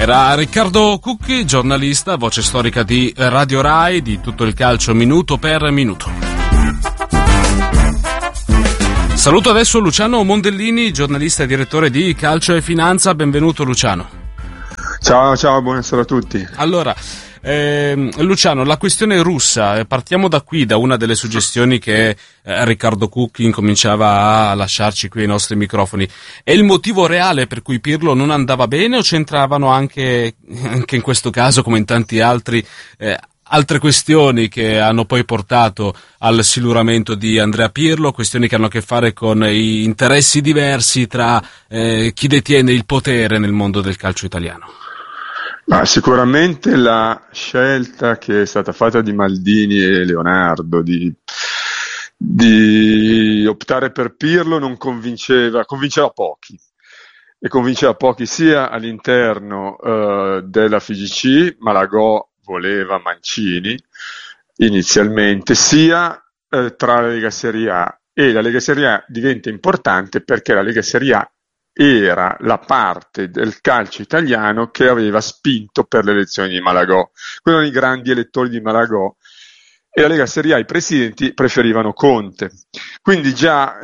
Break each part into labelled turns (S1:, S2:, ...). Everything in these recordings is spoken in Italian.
S1: Era Riccardo Cucchi, giornalista, voce storica di Radio Rai, di Tutto il Calcio minuto per minuto. Saluto adesso Luciano Mondellini, giornalista e direttore di Calcio e Finanza. Benvenuto Luciano.
S2: Ciao, buonasera a tutti.
S1: Allora, Luciano, la questione russa, partiamo da qui, da una delle suggestioni che Riccardo Cucchi incominciava a lasciarci qui ai nostri microfoni. È il motivo reale per cui Pirlo non andava bene o c'entravano anche in questo caso, come in tanti altri, altre questioni che hanno poi portato al siluramento di Andrea Pirlo, questioni che hanno a che fare con i interessi diversi tra chi detiene il potere nel mondo del calcio italiano?
S2: Ma sicuramente la scelta che è stata fatta di Maldini e Leonardo di optare per Pirlo non convinceva pochi, e convinceva pochi sia all'interno della FIGC. Malagò voleva Mancini inizialmente, sia tra la Lega Serie A, e la Lega Serie A diventa importante perché la Lega Serie A era la parte del calcio italiano che aveva spinto per le elezioni di Malagò. Quelli erano i grandi elettori di Malagò, e la Lega Serie A, i presidenti preferivano Conte. Quindi già,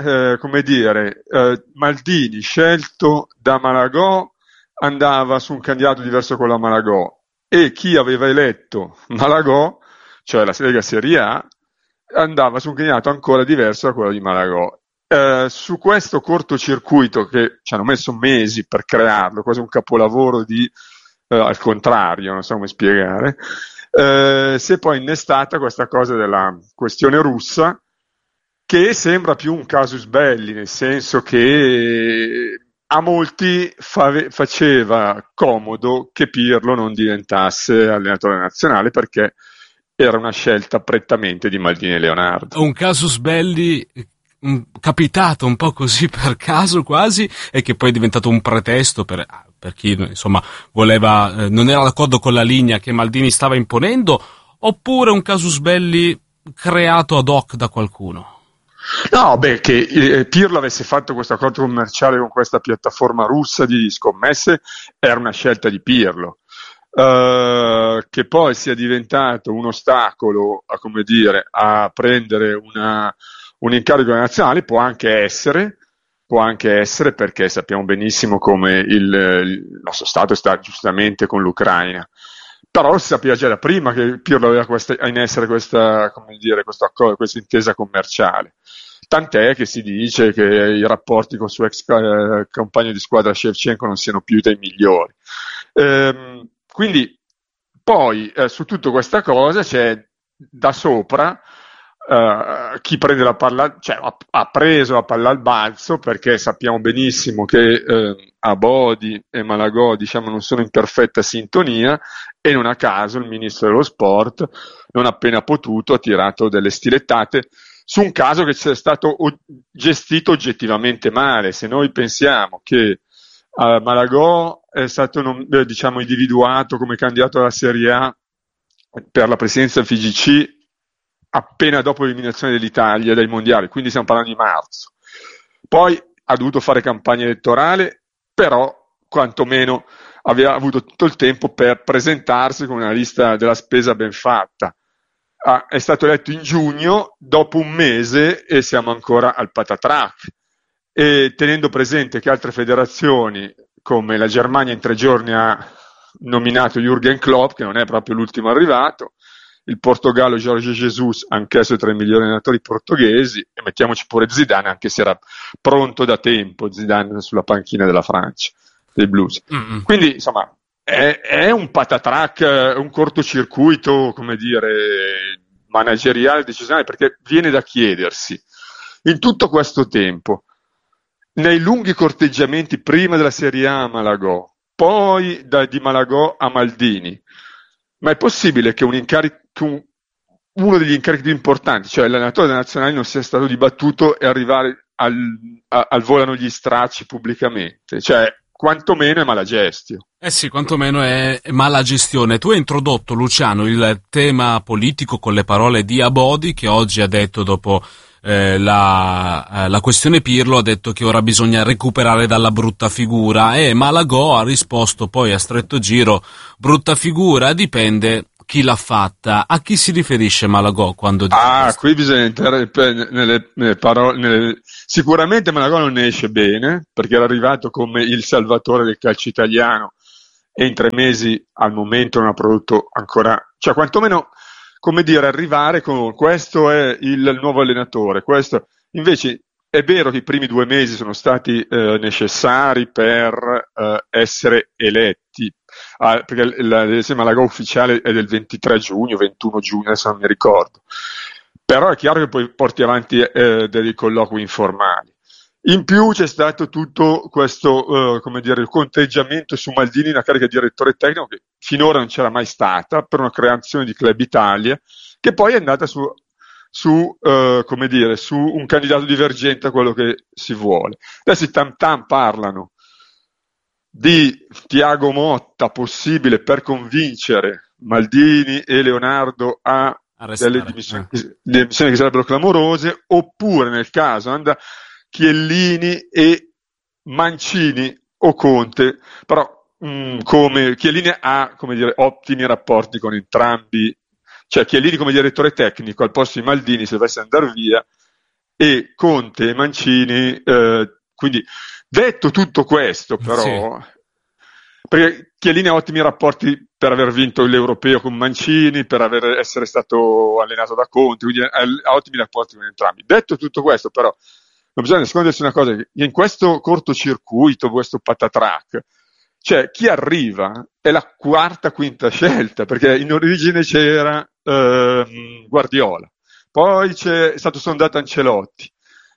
S2: Maldini, scelto da Malagò, andava su un candidato diverso con la Malagò, e chi aveva eletto Malagò, cioè la Lega Serie A, andava su un candidato ancora diverso da quello di Malagò. Su questo cortocircuito, che ci hanno messo mesi per crearlo, quasi un capolavoro al contrario, non so come spiegare, si è poi innestata questa cosa della questione russa, che sembra più un casus belli, nel senso che a molti faceva comodo che Pirlo non diventasse allenatore nazionale, perché era una scelta prettamente di Maldini e Leonardo.
S1: Un casus belli capitato un po' così per caso quasi, e che poi è diventato un pretesto per chi insomma voleva, non era d'accordo con la linea che Maldini stava imponendo, oppure un casus belli creato ad hoc da qualcuno?
S2: No, che Pirlo avesse fatto questo accordo commerciale con questa piattaforma russa di scommesse era una scelta di Pirlo. Che poi sia diventato un ostacolo a prendere un incarico nazionale può anche essere, perché sappiamo benissimo come il nostro Stato sta giustamente con l'Ucraina. Però si sapeva già da prima che Pirlo aveva in essere questa intesa commerciale. Tant'è che si dice che i rapporti con il suo ex compagno di squadra Shevchenko non siano più dei migliori. Quindi poi su tutta questa cosa c'è da sopra chi prende la palla, cioè ha preso la palla al balzo, perché sappiamo benissimo che Abodi e Malagò non sono in perfetta sintonia, e non a caso il ministro dello sport, non appena potuto, ha tirato delle stilettate su un caso che sia stato gestito oggettivamente male. Se noi pensiamo che Malagò è stato individuato come candidato alla Serie A per la presidenza del FIGC appena dopo l'eliminazione dell'Italia dai mondiali, quindi stiamo parlando di marzo. Poi ha dovuto fare campagna elettorale, però quantomeno aveva avuto tutto il tempo per presentarsi con una lista della spesa ben fatta. È stato eletto in giugno, dopo un mese, e siamo ancora al patatrac. E tenendo presente che altre federazioni, come la Germania, in 3 giorni ha nominato Jürgen Klopp, che non è proprio l'ultimo arrivato, il Portogallo Jorge Jesus, anch'esso tra i migliori allenatori portoghesi, e mettiamoci pure Zidane, anche se era pronto da tempo Zidane sulla panchina della Francia, dei Blues. Mm-hmm. Quindi insomma è un patatrac, un cortocircuito, manageriale, decisionale, perché viene da chiedersi, in tutto questo tempo, nei lunghi corteggiamenti prima della Serie A a Malagò, poi di Malagò a Maldini, ma è possibile che uno degli incarichi più importanti, cioè l'allenatore della nazionale, non sia stato dibattuto e arrivare al volano gli stracci pubblicamente? Cioè, quantomeno è mala gestione.
S1: Sì, quantomeno è mala gestione. Tu hai introdotto, Luciano, il tema politico con le parole di Abodi, che oggi ha detto, dopo la questione Pirlo, ha detto che ora bisogna recuperare dalla brutta figura, e Malagò ha risposto poi a stretto giro: brutta figura dipende chi l'ha fatta. A chi si riferisce Malagò quando dice questo?
S2: Qui bisogna entrare nelle parole. Sicuramente Malagò non ne esce bene, perché era arrivato come il salvatore del calcio italiano e in 3 mesi al momento non ha prodotto ancora, cioè quantomeno, come dire, arrivare con questo è il nuovo allenatore. Questo invece è vero che i primi 2 mesi sono stati necessari per essere eletti, perché l'elezione Malagò ufficiale è del 23 giugno, 21 giugno, adesso non mi ricordo. Però è chiaro che poi porti avanti dei colloqui informali. In più c'è stato tutto questo, come dire, il conteggiamento su Maldini, una carica di direttore tecnico che finora non c'era mai stata, per una creazione di Club Italia, che poi è andata come dire, su un candidato divergente a quello che si vuole. Adesso i tam tam parlano di Tiago Motta possibile per convincere Maldini e Leonardo a delle dimissioni che sarebbero clamorose, oppure nel caso Chiellini e Mancini o Conte, però come Chiellini ha, come dire, ottimi rapporti con entrambi, cioè Chiellini come direttore tecnico al posto di Maldini se dovesse andare via, e Conte e Mancini, quindi detto tutto questo però, sì. Perché Chiellini ha ottimi rapporti per aver vinto l'Europeo con Mancini, per essere stato allenato da Conte, quindi ha ottimi rapporti con entrambi. Detto tutto questo però, non bisogna nascondersi una cosa, che in questo cortocircuito, questo patatrac, cioè chi arriva è la quarta, quinta scelta, perché in origine c'era Guardiola, poi è stato sondato Ancelotti,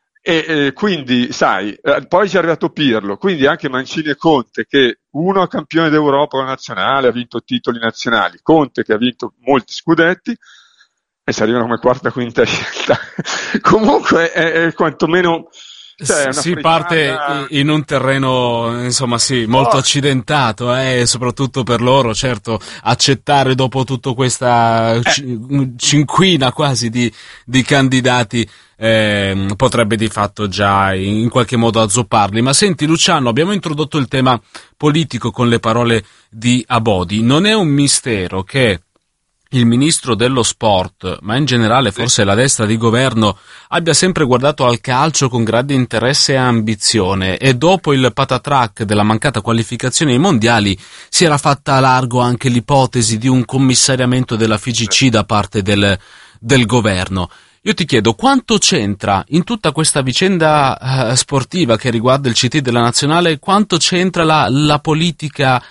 S2: e quindi sai, poi ci è arrivato Pirlo, quindi anche Mancini e Conte, che uno è campione d'Europa nazionale, ha vinto titoli nazionali, Conte che ha vinto molti scudetti, e si arrivano come quarta, quinta scelta. Comunque è quantomeno, cioè,
S1: si parte in un terreno, insomma, sì, molto accidentato, e soprattutto per loro, certo, accettare dopo tutta questa cinquina quasi di candidati potrebbe di fatto già in qualche modo azzopparli. Ma senti Luciano, abbiamo introdotto il tema politico con le parole di Abodi. Non è un mistero che il ministro dello sport, ma in generale forse la destra di governo, abbia sempre guardato al calcio con grande interesse e ambizione, e dopo il patatrac della mancata qualificazione ai mondiali si era fatta a largo anche l'ipotesi di un commissariamento della FIGC da parte del governo. Io ti chiedo, quanto c'entra in tutta questa vicenda sportiva che riguarda il CT della Nazionale, quanto c'entra la politica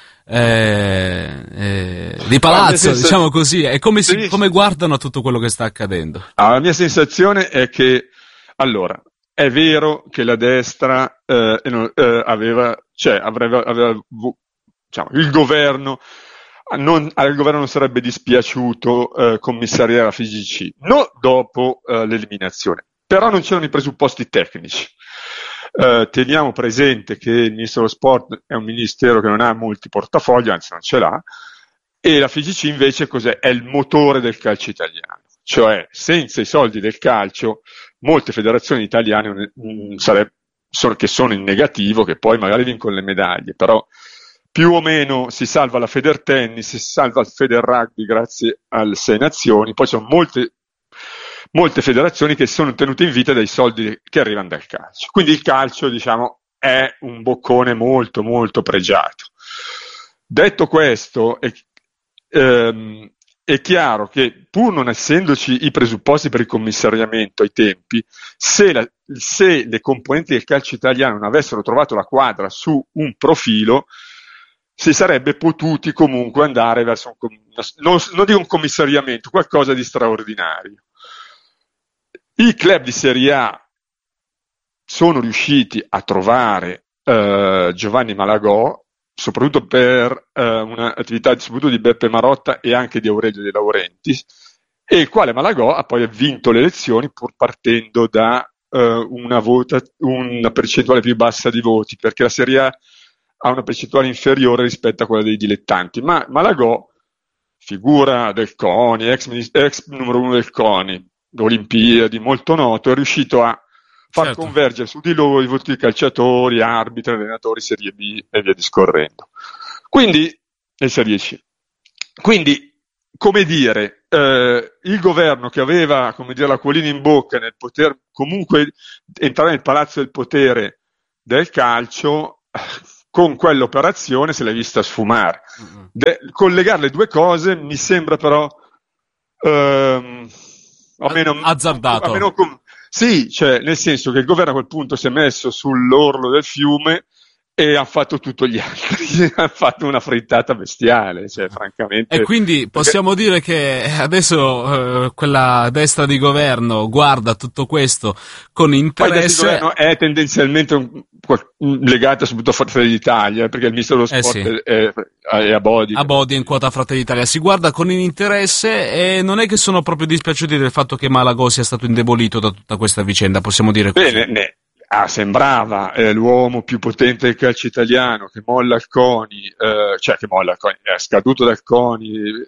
S1: di palazzo, diciamo così, e come guardano a tutto quello che sta accadendo?
S2: La mia sensazione è che, allora, è vero che la destra aveva, diciamo, il governo al governo non sarebbe dispiaciuto commissariare la FIGC, non dopo l'eliminazione, però non c'erano i presupposti tecnici. Teniamo presente che il Ministero dello Sport è un ministero che non ha molti portafogli, anzi non ce l'ha, e la FIGC invece cos'è? È il motore del calcio italiano, cioè senza i soldi del calcio molte federazioni italiane che sono in negativo, che poi magari vincono le medaglie, però più o meno si salva la Federtennis, si salva il Federrugby grazie alle 6 nazioni, poi sono molte federazioni che sono tenute in vita dai soldi che arrivano dal calcio. Quindi il calcio, diciamo, è un boccone molto, molto pregiato. Detto questo, è chiaro che pur non essendoci i presupposti per il commissariamento ai tempi, se le componenti del calcio italiano non avessero trovato la quadra su un profilo, si sarebbe potuti comunque andare verso non dico un commissariamento, qualcosa di straordinario. I club di Serie A sono riusciti a trovare Giovanni Malagò, soprattutto per un'attività soprattutto di Beppe Marotta e anche di Aurelio De Laurentiis, e il quale Malagò ha poi vinto le elezioni pur partendo da una percentuale più bassa di voti, perché la Serie A ha una percentuale inferiore rispetto a quella dei dilettanti, ma Malagò, figura del CONI, ex numero 1 del CONI, Olimpiadi, molto noto, è riuscito a far convergere su di loro i voti di calciatori, arbitri, allenatori, Serie B e via discorrendo. Quindi, e Serie C. Quindi, come dire, il governo che aveva, come dire, l'acquolina in bocca nel poter comunque entrare nel palazzo del potere del calcio, con quell'operazione se l'è vista sfumare. Collegare le due cose mi sembra però
S1: azzardato.
S2: Sì, cioè, nel senso che il governo a quel punto si è messo sull'orlo del fiume e ha fatto tutto gli altri, ha fatto una frittata bestiale, cioè, francamente.
S1: E quindi possiamo dire che adesso quella destra di governo guarda tutto questo con interesse.
S2: Poi il governo è tendenzialmente legata soprattutto a Fratelli d'Italia, perché il ministro dello sport è a Bodi.
S1: A Bodi in quota Fratelli d'Italia. Si guarda con interesse e non è che sono proprio dispiaciuti del fatto che Malagò sia stato indebolito da tutta questa vicenda, possiamo dire così.
S2: Bene, sembrava l'uomo più potente del calcio italiano che molla il CONI, è scaduto dal CONI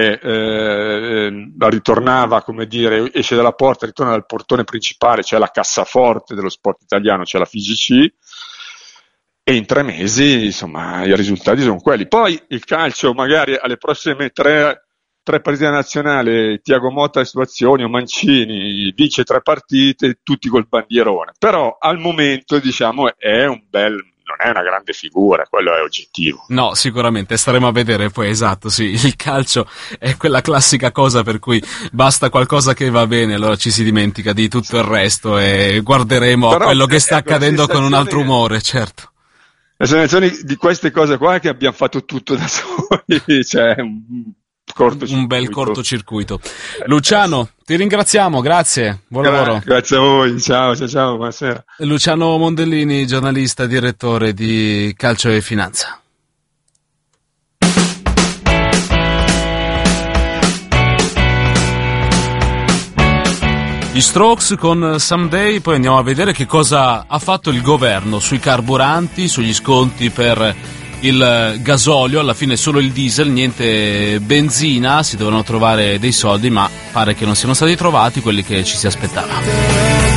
S2: ritornava, come dire, esce dalla porta, ritorna dal portone principale, cioè la cassaforte dello sport italiano, cioè la FIGC, e in 3 mesi, insomma, i risultati sono quelli. Poi il calcio, magari alle prossime tre partite nazionali, Thiago Motta le situazioni o Mancini vince 3 partite, tutti col bandierone. Però al momento, diciamo, non è una grande figura, quello è oggettivo.
S1: No, sicuramente, staremo a vedere poi, esatto, sì, il calcio è quella classica cosa per cui basta qualcosa che va bene, allora ci si dimentica di tutto il resto e guarderemo a quello che sta accadendo con un altro umore, certo.
S2: La sensazione di queste cose qua è che abbiamo fatto tutto da soli, cioè
S1: un bel cortocircuito. Luciano, ti ringraziamo, grazie, buon lavoro.
S2: Grazie a voi, ciao, buonasera.
S1: Luciano Mondellini, giornalista, direttore di Calcio e Finanza. Gli Strokes con Someday, poi andiamo a vedere che cosa ha fatto il governo sui carburanti, sugli sconti per il gasolio, alla fine solo il diesel, niente benzina, si devono trovare dei soldi, ma pare che non siano stati trovati quelli che ci si aspettava.